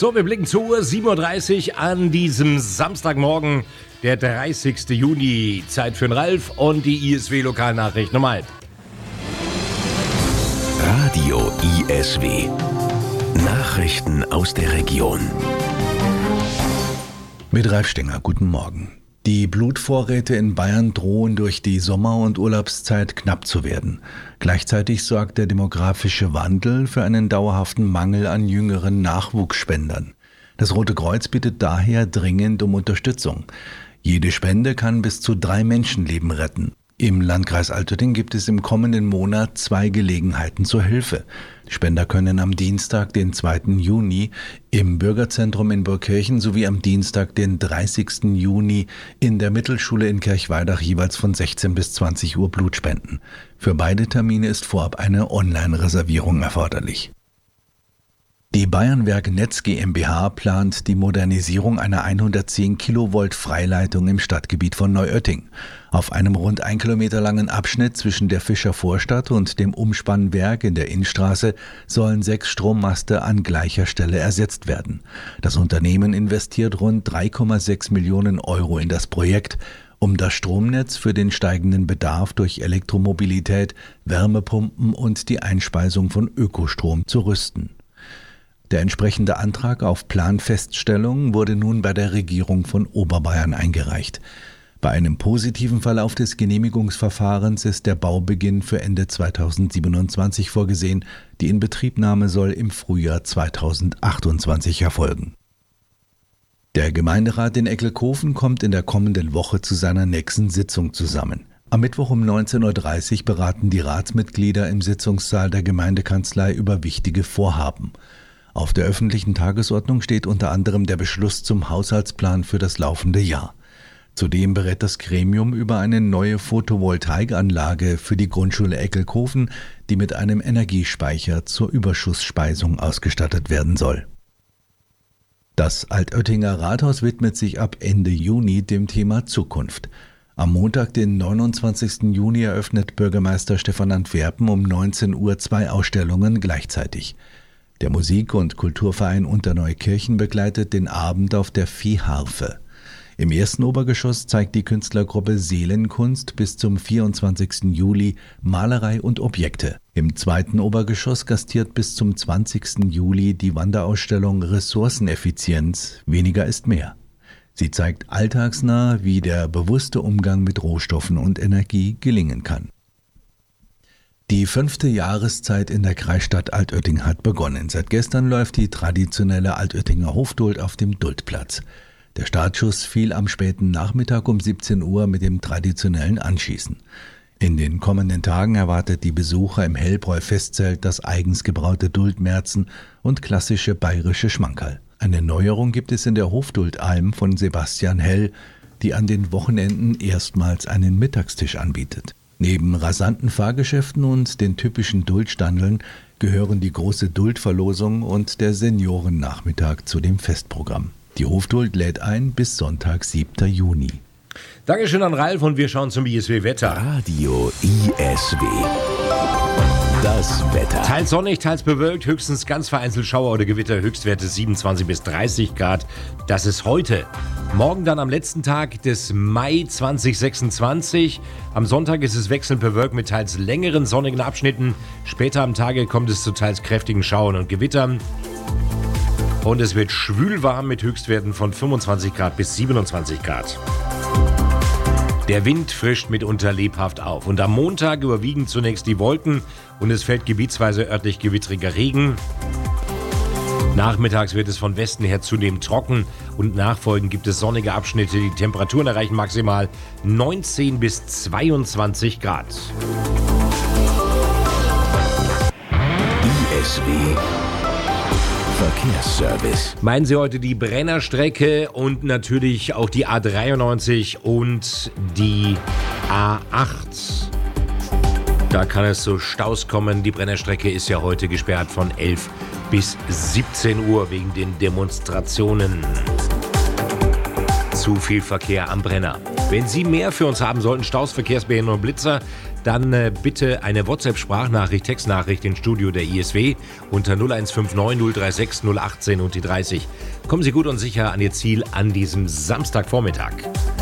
So, wir blicken zur Uhr, 7.30 Uhr an diesem Samstagmorgen, der 30. Juni. Zeit für den Ralf und die ISW-Lokalnachrichten um 1:30. Radio ISW. Nachrichten aus der Region. Mit Ralf Stenger, guten Morgen. Die Blutvorräte in Bayern drohen durch die Sommer- und Urlaubszeit knapp zu werden. Gleichzeitig sorgt der demografische Wandel für einen dauerhaften Mangel an jüngeren Nachwuchsspendern. Das Rote Kreuz bittet daher dringend um Unterstützung. Jede Spende kann bis zu 3 Menschenleben retten. Im Landkreis Altötting gibt es im kommenden Monat 2 Gelegenheiten zur Hilfe. Die Spender können am Dienstag, den 2. Juni, im Bürgerzentrum in Burgkirchen sowie am Dienstag, den 30. Juni, in der Mittelschule in Kirchweidach jeweils von 16 bis 20 Uhr Blut spenden. Für beide Termine ist vorab eine Online-Reservierung erforderlich. Die Bayernwerk Netz GmbH plant die Modernisierung einer 110 Kilovolt Freileitung im Stadtgebiet von Neuötting. Auf einem rund 1 Kilometer langen Abschnitt zwischen der Fischer Vorstadt und dem Umspannwerk in der Innstraße sollen 6 Strommaste an gleicher Stelle ersetzt werden. Das Unternehmen investiert rund 3,6 Millionen Euro in das Projekt, um das Stromnetz für den steigenden Bedarf durch Elektromobilität, Wärmepumpen und die Einspeisung von Ökostrom zu rüsten. Der entsprechende Antrag auf Planfeststellung wurde nun bei der Regierung von Oberbayern eingereicht. Bei einem positiven Verlauf des Genehmigungsverfahrens ist der Baubeginn für Ende 2027 vorgesehen. Die Inbetriebnahme soll im Frühjahr 2028 erfolgen. Der Gemeinderat in Eckelkofen kommt in der kommenden Woche zu seiner nächsten Sitzung zusammen. Am Mittwoch um 19.30 Uhr beraten die Ratsmitglieder im Sitzungssaal der Gemeindekanzlei über wichtige Vorhaben. Auf der öffentlichen Tagesordnung steht unter anderem der Beschluss zum Haushaltsplan für das laufende Jahr. Zudem berät das Gremium über eine neue Photovoltaikanlage für die Grundschule Eckelkofen, die mit einem Energiespeicher zur Überschussspeisung ausgestattet werden soll. Das Altöttinger Rathaus widmet sich ab Ende Juni dem Thema Zukunft. Am Montag, den 29. Juni, eröffnet Bürgermeister Stefan Antwerpen um 19 Uhr 2 Ausstellungen gleichzeitig. Der Musik- und Kulturverein Unterneukirchen begleitet den Abend auf der Viehharfe. Im ersten Obergeschoss zeigt die Künstlergruppe Seelenkunst bis zum 24. Juli Malerei und Objekte. Im zweiten Obergeschoss gastiert bis zum 20. Juli die Wanderausstellung Ressourceneffizienz – Weniger ist mehr. Sie zeigt alltagsnah, wie der bewusste Umgang mit Rohstoffen und Energie gelingen kann. Die 5. Jahreszeit in der Kreisstadt Altötting hat begonnen. Seit gestern läuft die traditionelle Altöttinger Hofduld auf dem Duldplatz. Der Startschuss fiel am späten Nachmittag um 17 Uhr mit dem traditionellen Anschießen. In den kommenden Tagen erwartet die Besucher im Hellbräu-Festzelt das eigens gebraute Duldmärzen und klassische bayerische Schmankerl. Eine Neuerung gibt es in der Hofduld-Alm von Sebastian Hell, die an den Wochenenden erstmals einen Mittagstisch anbietet. Neben rasanten Fahrgeschäften und den typischen Duldstandeln gehören die große Duldverlosung und der Seniorennachmittag zu dem Festprogramm. Die Hofduld lädt ein bis Sonntag, 7. Juni. Dankeschön an Ralf und wir schauen zum ISW-Wetter. Radio ISW. Das Wetter. Teils sonnig, teils bewölkt, höchstens ganz vereinzelt Schauer oder Gewitter, Höchstwerte 27 bis 30 Grad. Das ist heute. Morgen dann am letzten Tag des Mai 2026. Am Sonntag ist es wechselnd bewölkt mit teils längeren sonnigen Abschnitten. Später am Tage kommt es zu teils kräftigen Schauern und Gewittern. Und es wird schwül warm mit Höchstwerten von 25 Grad bis 27 Grad. Der Wind frischt mitunter lebhaft auf. Und am Montag überwiegen zunächst die Wolken und es fällt gebietsweise örtlich gewittriger Regen. Nachmittags wird es von Westen her zunehmend trocken und nachfolgend gibt es sonnige Abschnitte. Die Temperaturen erreichen maximal 19 bis 22 Grad. ISW Verkehrsservice. Meinen Sie heute die Brennerstrecke und natürlich auch die A93 und die A8. Da kann es zu Staus kommen. Die Brennerstrecke ist ja heute gesperrt von 11 bis 17 Uhr wegen den Demonstrationen. Zu viel Verkehr am Brenner. Wenn Sie mehr für uns haben sollten, Staus, Verkehrsbehinderung und Blitzer, dann bitte eine WhatsApp-Sprachnachricht, Textnachricht ins Studio der ISW unter 0159 036 018 und die 30. Kommen Sie gut und sicher an Ihr Ziel an diesem Samstagvormittag.